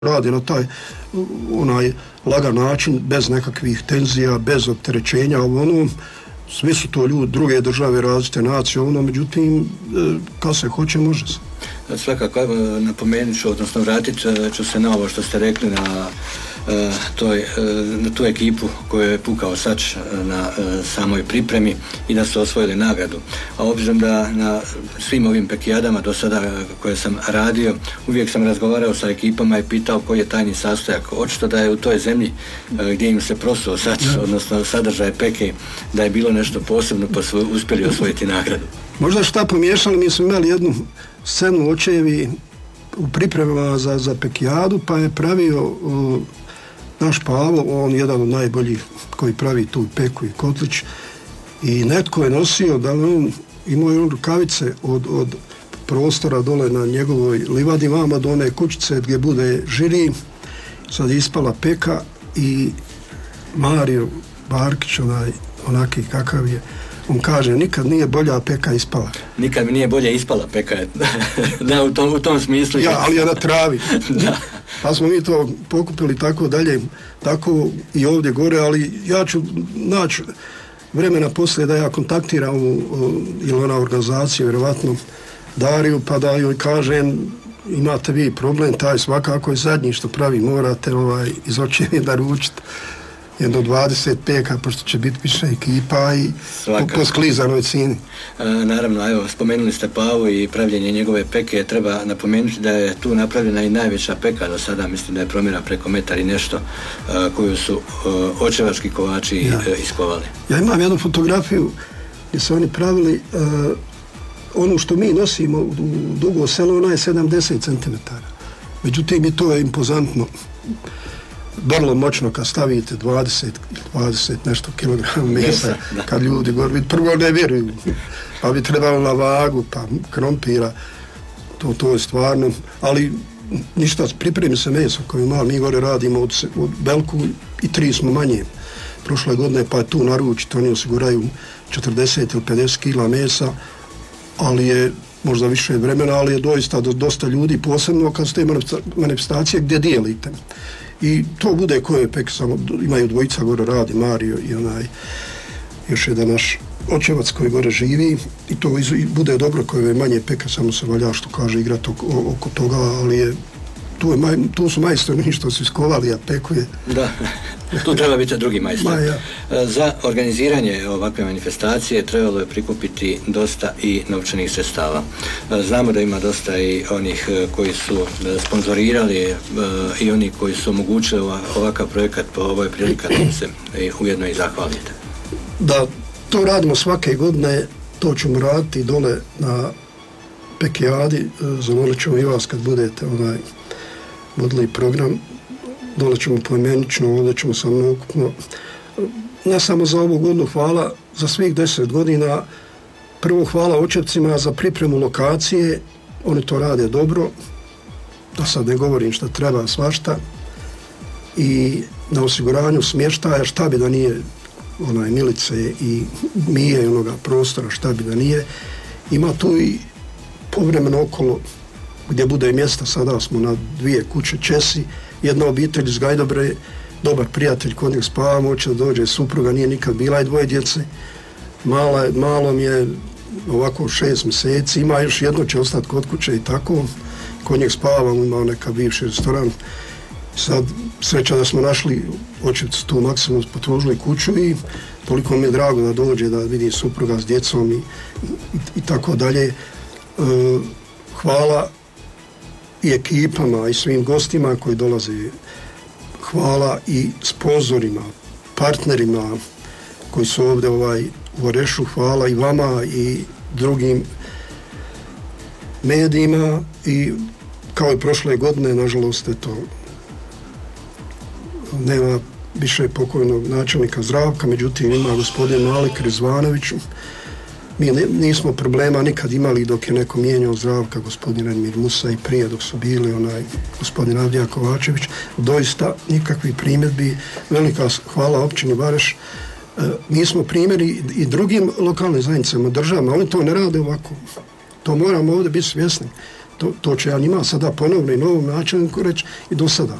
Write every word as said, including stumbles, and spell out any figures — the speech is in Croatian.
radi na taj onaj lagan način, bez nekakvih tenzija, bez opterećenja, ono, svi su to ljudi, druge države, različite nacije, ono, međutim, kad se hoće, može se. Svakako, napomenut ću, odnosno vratit ću se na ovo što ste rekli, na, toj, na tu ekipu koju je pukao Sač na samoj pripremi i da su osvojili nagradu. A obzirom da na svim ovim pekijadama do sada koje sam radio, uvijek sam razgovarao sa ekipama i pitao koji je tajni sastojak. Očito da je u toj zemlji gdje im se prosuo Sač, odnosno sadržaj peke, da je bilo nešto posebno pa su uspjeli osvojiti nagradu. Možda šta pomiješali, mi smo imali jednu scenu očevi u pripremama za, za pekijadu, pa je pravio uh, naš Pavlo, on jedan od najboljih koji pravi tu peku i kotlić, i netko je nosio, da on imao je on rukavice od, od prostora dole na njegovoj livadi, vama do one kućice gdje bude žiri, sad je ispala peka i Mario Barkić, onaj, onaki kakav je, on kaže, nikad nije bolja peka ispala. Nikad mi nije bolje ispala peka, da, u tom, u tom smislu. Ja, ali je na travi. Da. Pa smo mi to pokupili tako dalje, tako i ovdje gore, ali ja ću naći vremena poslije da ja kontaktiram u, ili ona organizacija, vjerovatno Dariju, pa da joj kažem, imate vi problem, taj svakako je zadnji što pravi, morate ovaj, iz očevi naručiti jedno dvadeset peka, pošto će biti više ekipa i po, po sklizanoj cijeni. E, naravno, evo, spomenuli ste Pavu i pravljenje njegove peke. Treba napomenuti da je tu napravljena i najveća peka do sada, mislim da je promjera preko metar i nešto, e, koju su e, očevački kovači ja. e, iskovali. Ja imam jednu fotografiju gdje su oni pravili e, ono što mi nosimo u Dugo Selo, ona je sedamdeset centimetara. Međutim, i to je impozantno. Vrlo moćno kad stavite dvadeset, dvadeset nešto kilograma mesa, kad ljudi gore, prvo ne vjeruju, pa bi trebalo na vagu, pa krompira, to, to je stvarno, ali ništa, pripremi se meso koje malo, mi gore radimo od, od belku i tri smo manje. Prošle godine pa je tu naručiti, oni osiguraju četrdeset ili pedeset kila mesa, ali je možda više vremena, ali je doista dosta ljudi, posebno kad su te manifestacije gdje dijelite. I to bude koje pek samo, imaju dvojica gore radi, Mario i onaj, još jedan naš očevac koji gore živi, i to iz, i bude dobro koje je manje peka, samo se valja što kaže igrati oko, oko toga, ali je, tu, je maj, tu su majstori što su iskovali, a peku je... Da, tu treba biti drugi majstor. Ma, ja. Za organiziranje ovakve manifestacije trebalo je prikupiti dosta i novčanih sredstava. Znamo da ima dosta i onih koji su sponzorirali i oni koji su omogućili ovakav projekat, po ovoj prilika da se ujedno i zahvalite. Da, to radimo svake godine, to ćemo raditi dole na pekijadi, zamolit ćemo i vas kad budete onaj vodili program, dole ćemo poimenično, ovdje ćemo samo ukupno, ne samo za ovu godinu, hvala za svih deset godina, prvo hvala očevcima za pripremu lokacije, oni to rade dobro, da sad ne govorim šta treba, svašta, i na osiguranju smještaja, šta bi da nije onaj Milice i Mije i onoga prostora, šta bi da nije, ima tu i povremeno okolo gdje bude mjesta, sada smo na dvije kuće Česi, jedna obitelj iz Gajdobre, dobar prijatelj, kod njeg spavamo, hoće da dođe supruga, nije nikad bila, i dvoje djece, Mala, malom je ovako šest mjeseci, ima još jedno će ostati kod kuće i tako, kod njeg spavamo, imao neka bivši restoran, sad sreća da smo našli, očevci tu maksimum potrožili kuću i toliko mi je drago da dođe, da vidi supruga s djecom i, i, i tako dalje. E, hvala i ekipama i svim gostima koji dolaze, hvala i sponzorima, partnerima koji su ovdje ovaj, u Orešu, hvala i vama i drugim medijima, i kao i prošle godine, nažalost, eto, nema više pokojnog načelnika Zdravka, međutim ima gospodin Malik Rizvanović. Mi nismo problema nikad imali dok je neko mijenjao Zdravka, gospodin Emir Musa, i prije dok su bili onaj gospodin Avdija Kovačević. Doista nikakvi primjedbi, velika hvala općini Vareš. E, mi smo primjeri i drugim lokalnim zajednicama, državama, oni to ne rade ovako. To moramo ovdje biti svjesni. To, to ću ja njima sada ponovno i novom načelniku reći i do sada.